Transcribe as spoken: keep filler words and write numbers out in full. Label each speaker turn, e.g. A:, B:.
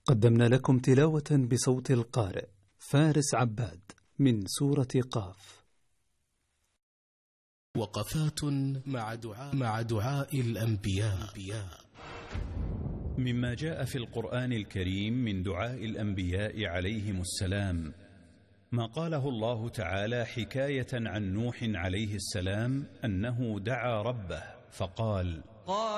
A: قدمنا لكم تلاوة بصوت القارئ فارس عباد من سورة قاف.
B: وقفات مع دعاء, مع دعاء الأنبياء.
C: مما جاء في القرآن الكريم من دعاء الأنبياء عليهم السلام ما قاله الله تعالى حكاية عن نوح عليه السلام أنه دعا ربه فقال: